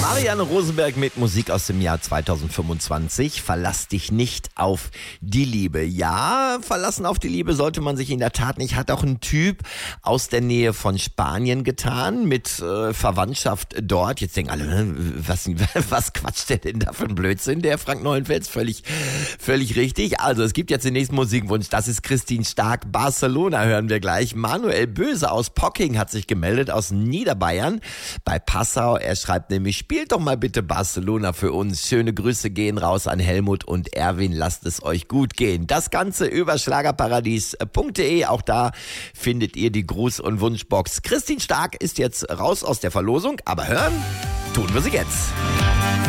Ariane Rosenberg mit Musik aus dem Jahr 2025. Verlass dich nicht auf die Liebe. Ja, verlassen auf die Liebe sollte man sich in der Tat nicht. Hat auch ein Typ aus der Nähe von Spanien getan, mit Verwandtschaft dort. Jetzt denken alle, was quatscht der denn da für ein Blödsinn, der Frank Neuenfels? Völlig richtig. Also es gibt jetzt den nächsten Musikwunsch. Das ist Christine Stark. Barcelona hören wir gleich. Manuel Böse aus Pocking hat sich gemeldet, aus Niederbayern bei Passau. Er schreibt nämlich, spielt doch mal bitte Barcelona für uns. Schöne Grüße gehen raus an Helmut und Erwin. Lasst es euch gut gehen. Das Ganze über schlagerparadies.de. Auch da findet ihr die Gruß- und Wunschbox. Christine Stark ist jetzt raus aus der Verlosung, aber hören tun wir sie jetzt.